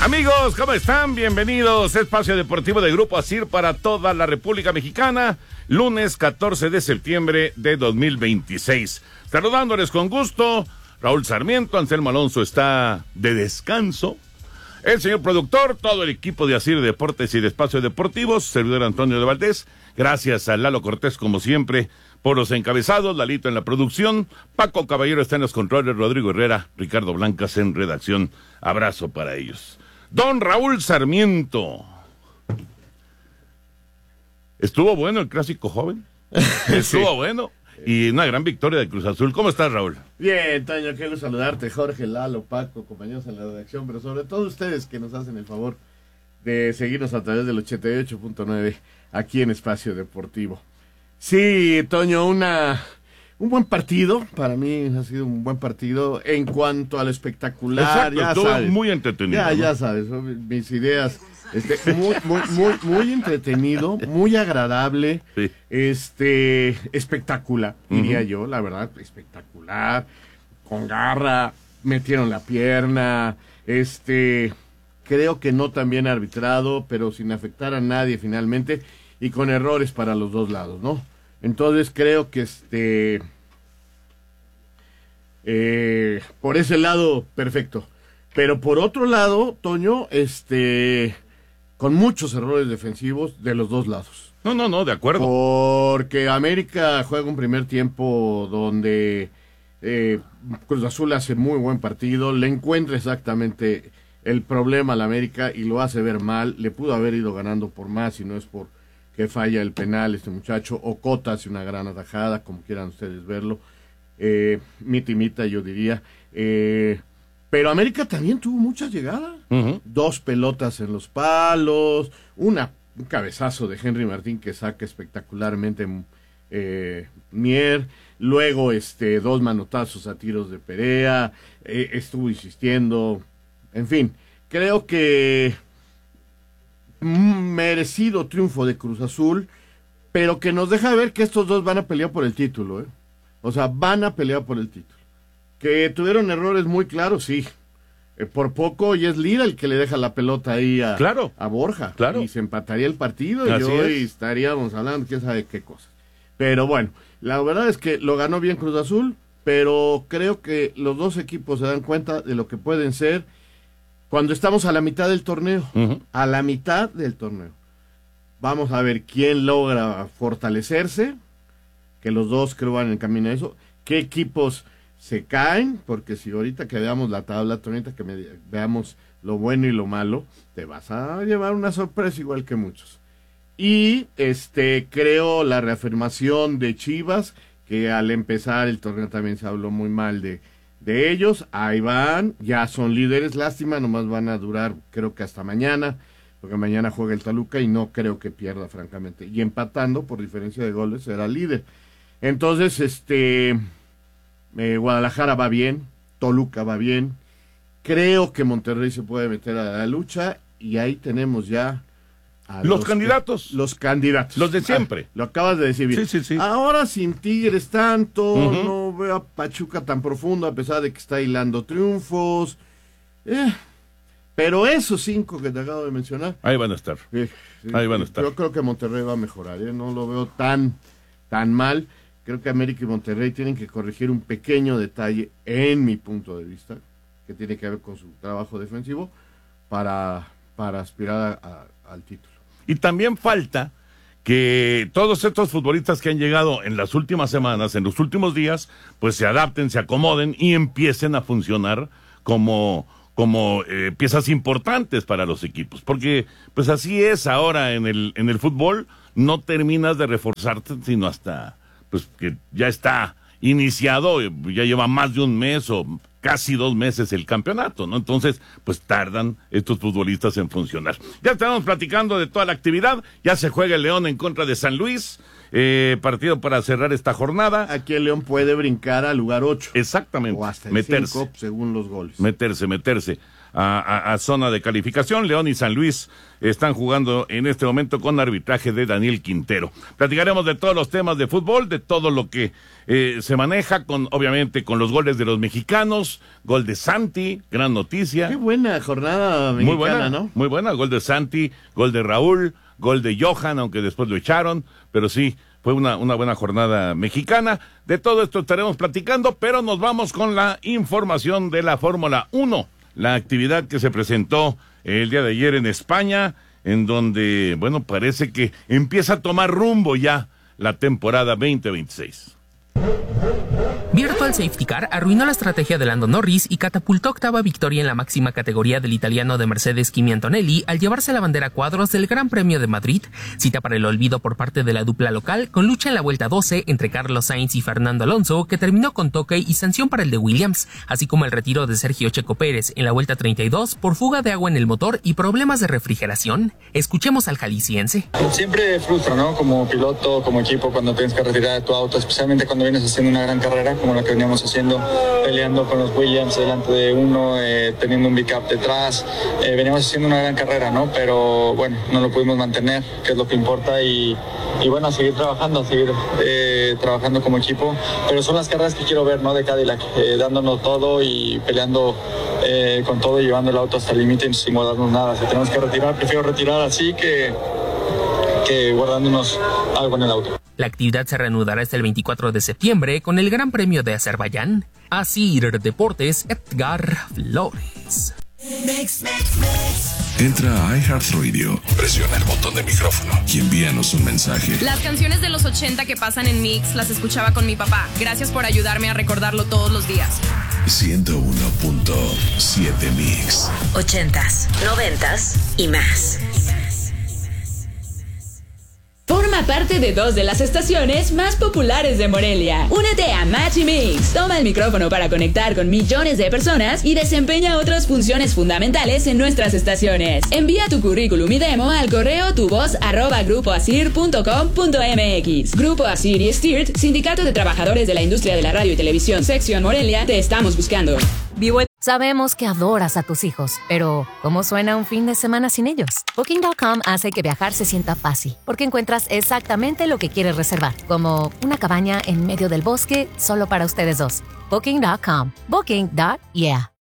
Amigos, ¿cómo están? Bienvenidos a Espacio Deportivo de Grupo ASIR para toda la República Mexicana, lunes 14 de septiembre de 2026. Saludándoles con gusto, Raúl Sarmiento, Anselmo Alonso está de descanso, el señor productor, todo el equipo de ASIR Deportes y de Espacio Deportivos, servidor Antonio de Valdés, gracias a Lalo Cortés como siempre por los encabezados, Lalito en la producción, Paco Caballero está en los controles, Rodrigo Herrera, Ricardo Blancas en redacción. Abrazo para ellos. Don Raúl Sarmiento. ¿Estuvo bueno el clásico joven? Estuvo bueno. Y una gran victoria de Cruz Azul. ¿Cómo estás, Raúl? Bien, Toño, qué gusto saludarte, Jorge, Lalo, Paco, compañeros en la redacción, pero sobre todo ustedes que nos hacen el favor de seguirnos a través del 88.9 aquí en Espacio Deportivo. Sí, Toño, un buen partido, para mí ha sido un buen partido en cuanto al espectacular. Exacto, ya estuvo sabes, muy entretenido. ya sabes, son mis ideas, muy entretenido, muy agradable, Sí. espectacular, diría yo, la verdad, espectacular, con garra, metieron la pierna, creo que no tan bien arbitrado, pero sin afectar a nadie finalmente, y con errores para los dos lados, ¿no? Entonces creo que por ese lado, perfecto. Pero por otro lado, Toño, con muchos errores defensivos de los dos lados. No, de acuerdo. Porque América juega un primer tiempo donde Cruz Azul hace muy buen partido, le encuentra exactamente el problema al América y lo hace ver mal. Le pudo haber ido ganando por más si no es por que falla el penal este muchacho, o Cota hace una gran atajada, como quieran ustedes verlo, mita yo diría, pero América también tuvo muchas llegadas, dos pelotas en los palos, un cabezazo de Henry Martín que saca espectacularmente Mier, luego dos manotazos a tiros de Perea, estuvo insistiendo, en fin, creo que merecido triunfo de Cruz Azul, pero que nos deja ver que estos dos van a pelear por el título, o sea, van a pelear por el título. Que tuvieron errores muy claros, sí. Por poco y es Lira el que le deja la pelota ahí a Borja, claro. Y se empataría el partido y Así hoy estaríamos hablando quién sabe qué cosas. Pero bueno, la verdad es que lo ganó bien Cruz Azul, pero creo que los dos equipos se dan cuenta de lo que pueden ser cuando estamos a la mitad del torneo, a la mitad del torneo. Vamos a ver quién logra fortalecerse, que los dos creo van en camino a eso, qué equipos se caen, porque si ahorita que veamos la tabla, ahorita que veamos lo bueno y lo malo, te vas a llevar una sorpresa igual que muchos. Y creo la reafirmación de Chivas, que al empezar el torneo también se habló muy mal de ellos, ahí van, ya son líderes, lástima, nomás van a durar creo que hasta mañana, porque mañana juega el Toluca y no creo que pierda francamente, y empatando por diferencia de goles será líder. Entonces, Guadalajara va bien, Toluca va bien, creo que Monterrey se puede meter a la lucha, y ahí tenemos ya a los candidatos. Los candidatos. Los de siempre. Lo acabas de decir bien. Sí. Ahora sin Tigres tanto, no veo a Pachuca tan profundo, a pesar de que está hilando triunfos. Pero esos 5 que te acabo de mencionar. Ahí van a estar. Ahí van a estar. Yo creo que Monterrey va a mejorar, no lo veo tan mal. Creo que América y Monterrey tienen que corregir un pequeño detalle, en mi punto de vista, que tiene que ver con su trabajo defensivo, para aspirar al título. Y también falta que todos estos futbolistas que han llegado en las últimas semanas, en los últimos días, pues se adapten, se acomoden y empiecen a funcionar como piezas importantes para los equipos. Porque pues así es ahora en el fútbol, no terminas de reforzarte sino hasta pues que ya está iniciado, ya lleva más de un mes o casi 2 meses el campeonato, ¿no? Entonces, pues tardan estos futbolistas en funcionar. Ya estamos platicando de toda la actividad, ya se juega el León en contra de San Luis, partido para cerrar esta jornada. Aquí el León puede brincar al lugar 8. Exactamente. O hasta el 5, según los goles. Meterse a zona de calificación. León y San Luis están jugando en este momento con arbitraje de Daniel Quintero. Platicaremos de todos los temas de fútbol, de todo lo que se maneja, obviamente con los goles de los mexicanos, gol de Santi, gran noticia. Qué buena jornada mexicana, muy buena, ¿no? Muy buena, gol de Santi, gol de Raúl, gol de Johan, aunque después lo echaron, pero sí, fue una buena jornada mexicana. De todo esto estaremos platicando, pero nos vamos con la información de la Fórmula 1, la actividad que se presentó el día de ayer en España, en donde, bueno, parece que empieza a tomar rumbo ya la temporada 2026. Virtual Safety Car arruinó la estrategia de Lando Norris y catapultó octava victoria en la máxima categoría del italiano de Mercedes Kimi Antonelli al llevarse la bandera a cuadros del Gran Premio de Madrid, cita para el olvido por parte de la dupla local, con lucha en la vuelta 12 entre Carlos Sainz y Fernando Alonso, que terminó con toque y sanción para el de Williams, así como el retiro de Sergio Checo Pérez en la vuelta 32 por fuga de agua en el motor y problemas de refrigeración. Escuchemos al jalisciense. Siempre frustra, ¿no? Como piloto, como equipo, cuando tienes que retirar de tu auto, especialmente cuando vienes haciendo una gran carrera como la que veníamos haciendo, peleando con los Williams delante de uno, teniendo un backup detrás, veníamos haciendo una gran carrera, ¿no? Pero bueno, no lo pudimos mantener, que es lo que importa, y bueno, a seguir trabajando, trabajando como equipo, pero son las carreras que quiero ver, ¿no? De Cadillac, dándonos todo y peleando con todo y llevando el auto hasta el límite sin guardarnos nada. Si tenemos que retirar, prefiero retirar así que guardándonos algo en el auto. La actividad se reanudará hasta el 24 de septiembre con el Gran Premio de Azerbaiyán. Asir Deportes, Edgar Flores. Entra a iHeartRadio, presiona el botón de micrófono y envíanos un mensaje. Las canciones de los 80 que pasan en Mix las escuchaba con mi papá. Gracias por ayudarme a recordarlo todos los días. 101.7 Mix. 80s, 90s y más. Forma parte de 2 de las estaciones más populares de Morelia. Únete a Match y Mix. Toma el micrófono para conectar con millones de personas y desempeña otras funciones fundamentales en nuestras estaciones. Envía tu currículum y demo al correo tuvoz@grupoasir.com.mx. Grupo Asir y Stirt, Sindicato de Trabajadores de la Industria de la Radio y Televisión, Sección Morelia, te estamos buscando. Sabemos que adoras a tus hijos, pero ¿cómo suena un fin de semana sin ellos? Booking.com hace que viajar se sienta fácil, porque encuentras exactamente lo que quieres reservar, como una cabaña en medio del bosque solo para ustedes dos. Booking.com. Booking.yeah.